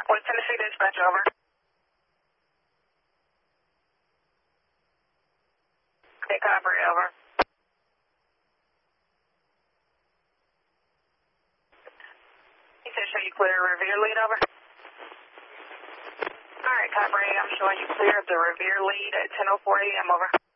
West Tennessee dispatch, over. Okay, copy, over. He said show you clear rear lead, over. Alright, copy, I'm showing you clear of the rear lead at 10:04 a.m., over.